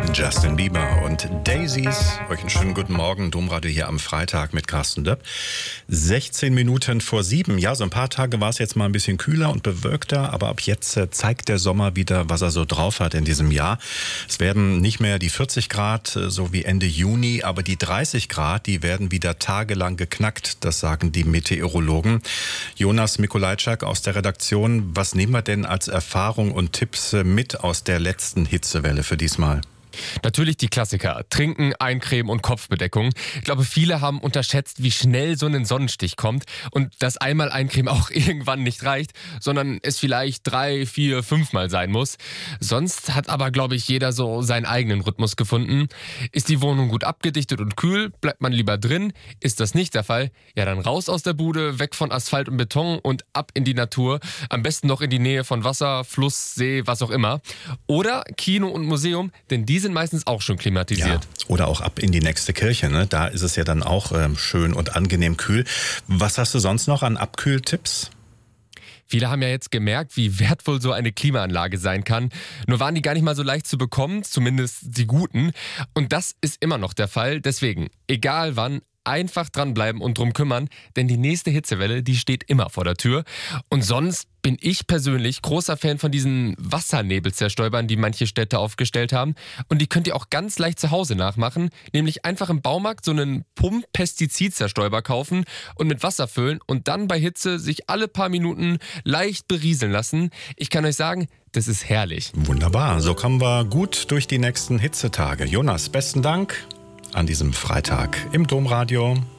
Justin Bieber und Daisies. Euch einen schönen guten Morgen. Domradio hier am Freitag mit Carsten Döpp. 16 Minuten vor 7. Ja, so ein paar Tage war es jetzt mal ein bisschen kühler und bewölkter, aber ab jetzt zeigt der Sommer wieder, was er so drauf hat in diesem Jahr. Es werden nicht mehr die 40 Grad, so wie Ende Juni, aber die 30 Grad, die werden wieder tagelang geknackt. Das sagen die Meteorologen. Jonas Mikolajczak aus der Redaktion. Was nehmen wir denn als Erfahrung und Tipps mit aus der letzten Hitzewelle für diesmal? Natürlich die Klassiker. Trinken, Eincremen und Kopfbedeckung. Ich glaube, viele haben unterschätzt, wie schnell so ein Sonnenstich kommt und dass einmal Eincremen auch irgendwann nicht reicht, sondern es vielleicht 3, 4, 5 Mal sein muss. Sonst hat aber, glaube ich, jeder so seinen eigenen Rhythmus gefunden. Ist die Wohnung gut abgedichtet und kühl, bleibt man lieber drin. Ist das nicht der Fall, ja dann raus aus der Bude, weg von Asphalt und Beton und ab in die Natur. Am besten noch in die Nähe von Wasser, Fluss, See, was auch immer. Oder Kino und Museum, denn die sind meistens auch schon klimatisiert. Ja, oder auch ab in die nächste Kirche, ne? Da ist es ja dann auch schön und angenehm kühl. Was hast du sonst noch an Abkühltipps? Viele haben ja jetzt gemerkt, wie wertvoll so eine Klimaanlage sein kann. Nur waren die gar nicht mal so leicht zu bekommen, zumindest die guten. Und das ist immer noch der Fall. Deswegen, egal wann, einfach dranbleiben und drum kümmern, denn die nächste Hitzewelle, die steht immer vor der Tür. Und sonst bin ich persönlich großer Fan von diesen Wassernebelzerstäubern, die manche Städte aufgestellt haben. Und die könnt ihr auch ganz leicht zu Hause nachmachen, nämlich einfach im Baumarkt so einen Pump-Pestizidzerstäuber kaufen und mit Wasser füllen und dann bei Hitze sich alle paar Minuten leicht berieseln lassen. Ich kann euch sagen, das ist herrlich. Wunderbar, so kommen wir gut durch die nächsten Hitzetage. Jonas, besten Dank an diesem Freitag im Domradio.